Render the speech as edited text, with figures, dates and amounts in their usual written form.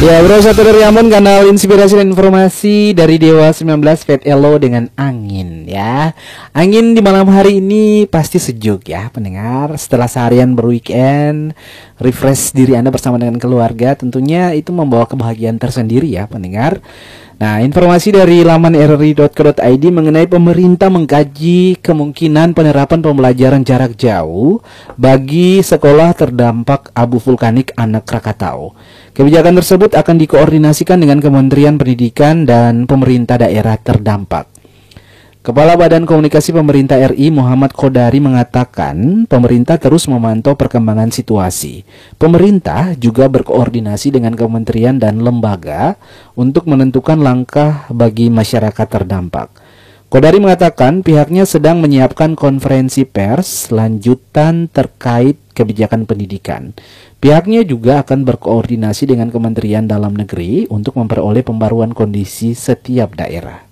Ya bro, satu dari Ambon, kanal inspirasi dan informasi dari Dewa 19 Fat Elo dengan angin ya. Angin di malam hari ini pasti sejuk ya pendengar. Setelah seharian berweekend, refresh diri Anda bersama dengan keluarga, tentunya itu membawa kebahagiaan tersendiri ya pendengar. Nah, informasi dari laman rri.co.id mengenai pemerintah mengkaji kemungkinan penerapan pembelajaran jarak jauh bagi sekolah terdampak abu vulkanik Anak Krakatau. Kebijakan tersebut akan dikoordinasikan dengan Kementerian Pendidikan dan pemerintah daerah terdampak. Kepala Badan Komunikasi Pemerintah RI Muhammad Kodari mengatakan pemerintah terus memantau perkembangan situasi. Pemerintah juga berkoordinasi dengan kementerian dan lembaga untuk menentukan langkah bagi masyarakat terdampak. Kodari mengatakan pihaknya sedang menyiapkan konferensi pers lanjutan terkait kebijakan pendidikan. Pihaknya juga akan berkoordinasi dengan Kementerian Dalam Negeri untuk memperoleh pembaruan kondisi setiap daerah.